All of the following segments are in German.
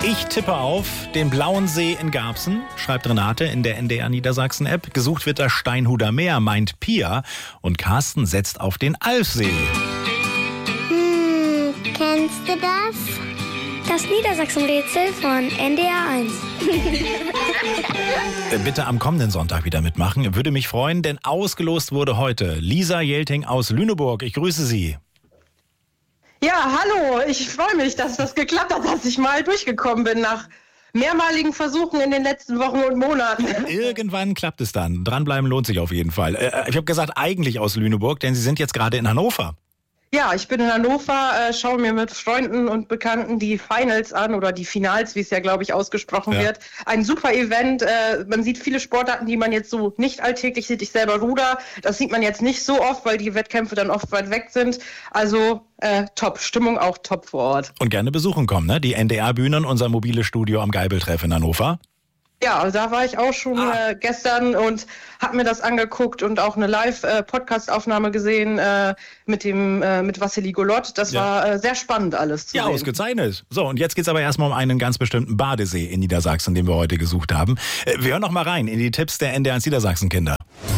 Ich tippe auf den Blauen See in Garbsen, schreibt Renate in der NDR Niedersachsen-App. Gesucht wird das Steinhuder Meer, meint Pia. Und Carsten setzt auf den Alfsee. Kennst du das? Das Niedersachsen-Rätsel von NDR 1. Bitte am kommenden Sonntag wieder mitmachen. Würde mich freuen, denn ausgelost wurde heute Lisa Jelting aus Lüneburg. Ich grüße Sie. Ja, hallo. Ich freue mich, dass das geklappt hat, dass ich mal durchgekommen bin nach mehrmaligen Versuchen in den letzten Wochen und Monaten. Irgendwann klappt es dann. Dranbleiben lohnt sich auf jeden Fall. Ich habe gesagt, eigentlich aus Lüneburg, denn Sie sind jetzt gerade in Hannover. Ja, ich bin in Hannover, schaue mir mit Freunden und Bekannten die Finals an oder die Finals, wie es ja, glaube ich, ausgesprochen wird. Ein super Event. Man sieht viele Sportarten, die man jetzt so nicht alltäglich sieht. Ich selber ruder. Das sieht man jetzt nicht so oft, weil die Wettkämpfe dann oft weit weg sind. Also top. Stimmung auch top vor Ort. Und gerne besuchen kommen, ne? Die NDR-Bühne und unser mobiles Studio am Geibeltreff in Hannover. Ja, also da war ich auch schon gestern und habe mir das angeguckt und auch eine Live-Podcast-Aufnahme gesehen mit Wassily Golot. Das war sehr spannend alles zu sehen. Ja, ausgezeichnet. So, und jetzt geht's aber erstmal um einen ganz bestimmten Badesee in Niedersachsen, den wir heute gesucht haben. Wir hören noch mal rein in die Tipps der NDR Niedersachsen-Kinder.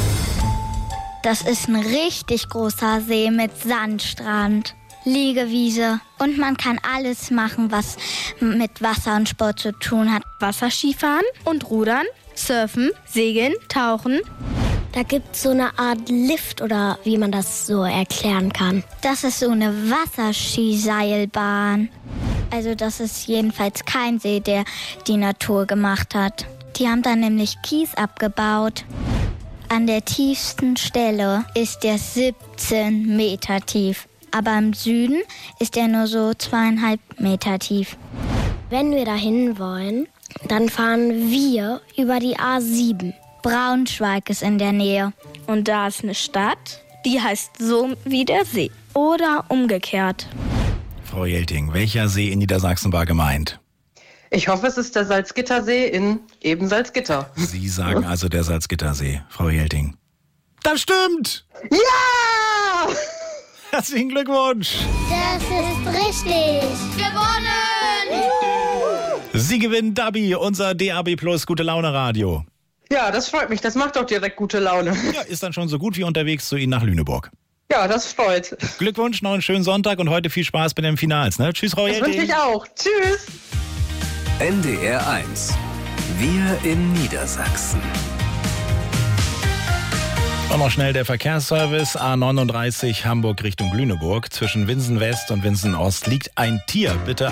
Das ist ein richtig großer See mit Sandstrand, Liegewiese und man kann alles machen, was mit Wasser und Sport zu tun hat. Wasserskifahren und Rudern, Surfen, Segeln, Tauchen. Da gibt es so eine Art Lift oder wie man das so erklären kann. Das ist so eine Wasserskiseilbahn. Also das ist jedenfalls kein See, der die Natur gemacht hat. Die haben da nämlich Kies abgebaut. An der tiefsten Stelle ist der 17 Meter tief. Aber im Süden ist er nur so 2,5 Meter tief. Wenn wir dahin wollen, dann fahren wir über die A7. Braunschweig ist in der Nähe. Und da ist eine Stadt, die heißt so wie der See. Oder umgekehrt. Frau Jelting, welcher See in Niedersachsen war gemeint? Ich hoffe, es ist der Salzgittersee in eben Salzgitter. Sie sagen also der Salzgittersee, Frau Jelting. Das stimmt! Ja! Herzlichen Glückwunsch! Das ist richtig! Gewonnen! Sie gewinnen DABI, unser DAB Plus Gute Laune Radio. Ja, das freut mich. Das macht doch direkt gute Laune. Ja, ist dann schon so gut wie unterwegs zu Ihnen nach Lüneburg. Ja, das freut. Glückwunsch, noch einen schönen Sonntag und heute viel Spaß bei den Finals. Ne? Tschüss, Frau Jelting. Das wünsche ich auch. Tschüss. NDR 1. Wir in Niedersachsen. Und noch schnell der Verkehrsservice A39 Hamburg Richtung Lüneburg. Zwischen Winsen West und Winsen Ost liegt ein Tier. Bitte